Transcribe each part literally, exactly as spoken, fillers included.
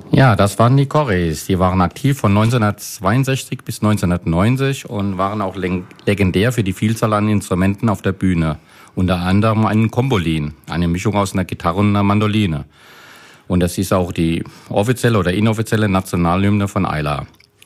Ja, das waren die Corys. Die waren aktiv von neunzehnhundertzweiundsechzig bis neunzehnhundertneunzig und waren auch legendär für die Vielzahl an Instrumenten auf der Bühne. Unter anderem einen Kombolin, eine Mischung aus einer Gitarre und einer Mandoline. Und das ist auch die offizielle oder inoffizielle Nationalhymne von Islay.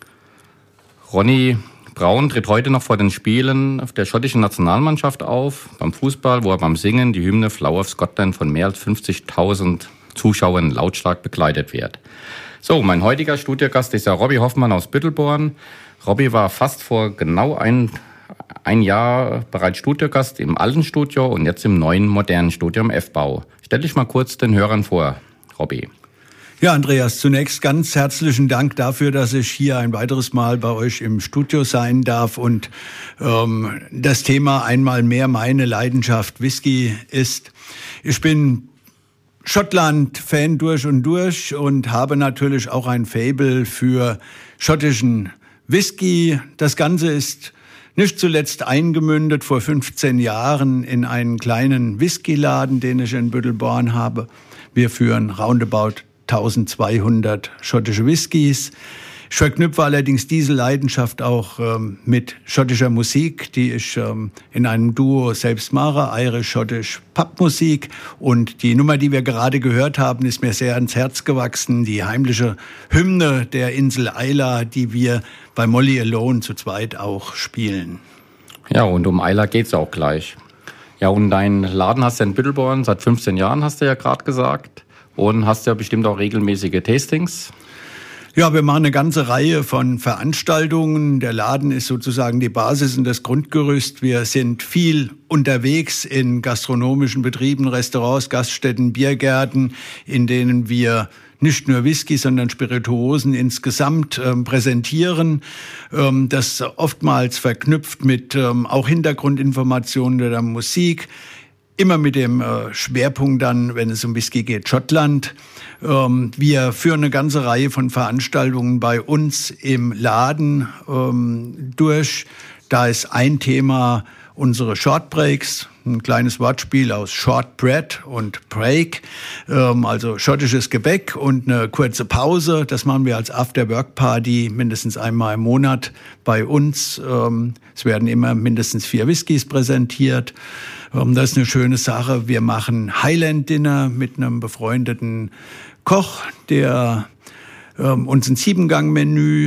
Ronny Braun tritt heute noch vor den Spielen der schottischen Nationalmannschaft auf, beim Fußball, wo er beim Singen die Hymne Flower of Scotland von mehr als fünfzigtausend Zuschauern lautstark begleitet wird. So, mein heutiger Studiogast ist ja Robby Hoffmann aus Büttelborn. Robby war fast vor genau ein, ein Jahr bereits Studiogast im alten Studio und jetzt im neuen, modernen Studio im F-Bau. Stell dich mal kurz den Hörern vor, Robby. Ja, Andreas, zunächst ganz herzlichen Dank dafür, dass ich hier ein weiteres Mal bei euch im Studio sein darf und ähm, das Thema einmal mehr meine Leidenschaft Whisky ist. Ich bin Schottland-Fan durch und durch und habe natürlich auch ein Faible für schottischen Whisky. Das Ganze ist nicht zuletzt eingemündet vor fünfzehn Jahren in einen kleinen Whiskyladen, den ich in Büttelborn habe. Wir führen roundabout eintausendzweihundert schottische Whiskys. Ich verknüpfe allerdings diese Leidenschaft auch ähm, mit schottischer Musik, die ich ähm, in einem Duo selbst mache, irisch-schottisch Pubmusik. Und die Nummer, die wir gerade gehört haben, ist mir sehr ans Herz gewachsen. Die heimliche Hymne der Insel Islay, die wir bei Molly Alone zu zweit auch spielen. Ja, und um Islay geht's auch gleich. Ja, und deinen Laden hast du in Büttelborn seit fünfzehn Jahren, hast du ja gerade gesagt. Und hast ja bestimmt auch regelmäßige Tastings. Ja, wir machen eine ganze Reihe von Veranstaltungen. Der Laden ist sozusagen die Basis und das Grundgerüst. Wir sind viel unterwegs in gastronomischen Betrieben, Restaurants, Gaststätten, Biergärten, in denen wir nicht nur Whisky, sondern Spirituosen insgesamt ähm, präsentieren. Ähm, das oftmals verknüpft mit ähm, auch Hintergrundinformationen oder Musik. Immer mit dem äh, Schwerpunkt dann, wenn es um Whisky geht, Schottland. Ähm, wir führen eine ganze Reihe von Veranstaltungen bei uns im Laden ähm, durch. Da ist ein Thema unsere Shortbreaks, ein kleines Wortspiel aus Shortbread und Break, ähm, also schottisches Gebäck und eine kurze Pause. Das machen wir als After-Work-Party mindestens einmal im Monat bei uns. Ähm, es werden immer mindestens vier Whiskys präsentiert. Ähm, das ist eine schöne Sache. Wir machen Highland-Dinner mit einem befreundeten Koch, der ähm, uns ein Siebengang-Menü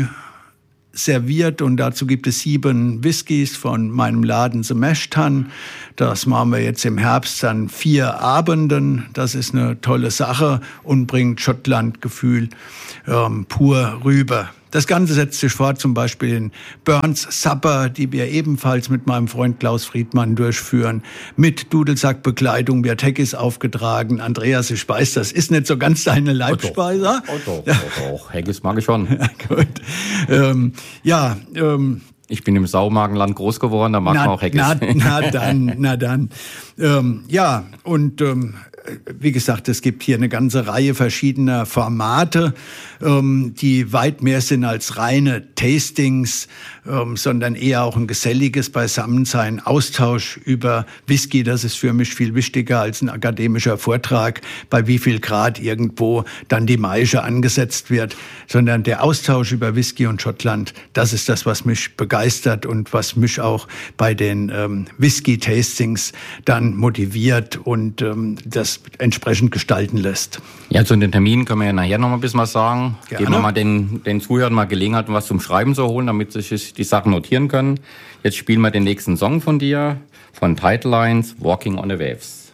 serviert und dazu gibt es sieben Whiskys von meinem Laden The Mash Tun. Das machen wir jetzt im Herbst an vier Abenden. Das ist eine tolle Sache und bringt Schottland-Gefühl ähm, pur rüber. Das Ganze setzt sich fort zum Beispiel in Burns Supper, die wir ebenfalls mit meinem Freund Klaus Friedmann durchführen, mit Dudelsackbekleidung, wird Haggis aufgetragen. Andreas, ich weiß, das ist nicht so ganz deine Leibspeise. Oh doch, oh doch, oh doch. Haggis mag ich schon. Ja, gut. Ähm, ja, ähm, ich bin im Saumagenland groß geworden, da mag na, man auch Haggis. Na, na dann, na dann. Ähm, ja, und ähm, wie gesagt, es gibt hier eine ganze Reihe verschiedener Formate, ähm, die weit mehr sind als reine Tastings, ähm, sondern eher auch ein geselliges Beisammensein, Austausch über Whisky. Das ist für mich viel wichtiger als ein akademischer Vortrag, bei wie viel Grad irgendwo dann die Maische angesetzt wird, sondern der Austausch über Whisky und Schottland, das ist das, was mich begeistert und was mich auch bei den ähm, Whisky-Tastings dann motiviert und ähm, das entsprechend gestalten lässt. Ja, zu den Terminen können wir ja nachher noch mal ein bisschen was sagen. Gerne. Geben wir mal den, den Zuhörern mal Gelegenheit, was zum Schreiben zu holen, damit sie sich die Sachen notieren können. Jetzt spielen wir den nächsten Song von dir, von Title Lines, Walking on the Waves.